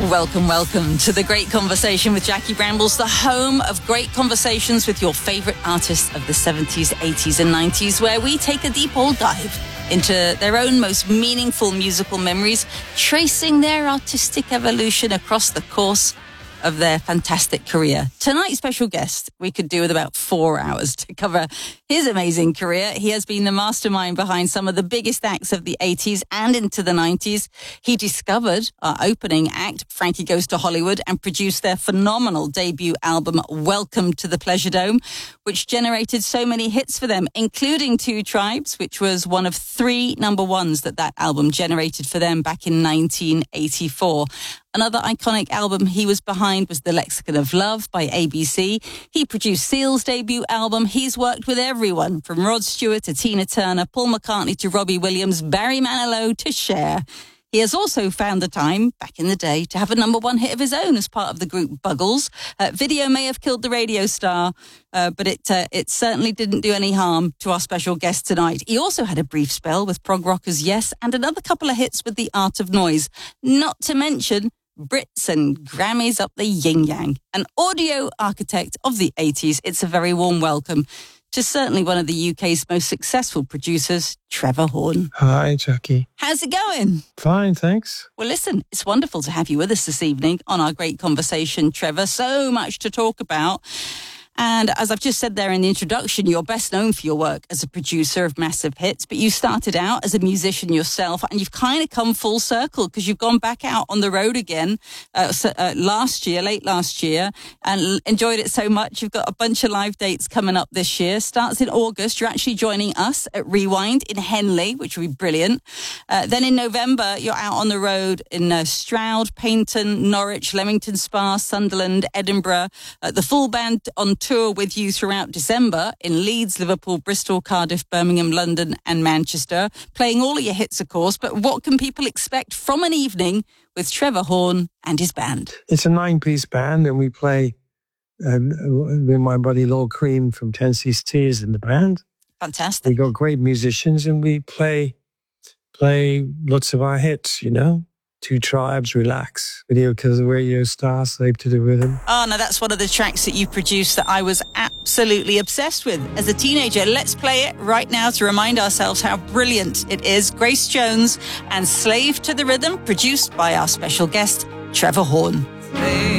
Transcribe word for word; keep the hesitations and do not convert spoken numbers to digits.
Welcome, welcome to The Great Conversation with Jackie Brambles, the home of great conversations with your favourite artists of the seventies, eighties and nineties, where we take a deep old dive into their own most meaningful musical memories, tracing their artistic evolution across the course of their fantastic career. Tonight's special guest, we could do with about four hours to cover his amazing career. He has been the mastermind behind some of the biggest acts of the eighties and into the nineties. He discovered our opening act, Frankie Goes to Hollywood, and produced their phenomenal debut album, Welcome to the Pleasure Dome, which generated so many hits for them, including Two Tribes, which was one of three number ones that that album generated for them back in nineteen eighty-four. Another iconic album he was behind was The Lexicon of Love by A B C. He produced Seal's debut album. He's worked with everyone from Rod Stewart to Tina Turner, Paul McCartney to Robbie Williams, Barry Manilow to Cher. He has also found the time, back in the day, to have a number one hit of his own as part of the group Buggles. Uh, video may have killed the radio star, uh, but it uh, it certainly didn't do any harm to our special guest tonight. He also had a brief spell with prog rockers Yes, and another couple of hits with The Art of Noise. Not to mention Brits and Grammys up the yin-yang. An audio architect of the eighties, it's a very warm welcome to certainly one of the U K's most successful producers, Trevor Horn. Hi, Jackie. How's it going? Fine, thanks. Well, listen, it's wonderful to have you with us this evening on our great conversation, Trevor. So much to talk about. And as I've just said there in the introduction, you're best known for your work as a producer of massive hits, but you started out as a musician yourself, and you've kind of come full circle because you've gone back out on the road again uh, so, uh, last year, late last year, and l- enjoyed it so much. You've got a bunch of live dates coming up this year. Starts in August. You're actually joining us at Rewind in Henley, which will be brilliant. Uh, then in November, you're out on the road in uh, Stroud, Paignton, Norwich, Leamington Spa, Sunderland, Edinburgh. Uh, the full band on tour with you throughout December in Leeds, Liverpool, Bristol, Cardiff, Birmingham, London and Manchester, playing all of your hits, of course. But what can people expect from an evening with Trevor Horn and his band? It's a nine-piece band, and we play uh, with my buddy Lord Cream from Ten Seas Tears in the band. Fantastic. We got great musicians, and we play play lots of our hits, you know? Two Tribes, Relax, Video Kills the Radio Star, Slave to the Rhythm. Oh, no, that's one of the tracks that you produced that I was absolutely obsessed with as a teenager. Let's play it right now to remind ourselves how brilliant it is. Grace Jones and Slave to the Rhythm, produced by our special guest, Trevor Horn. Slave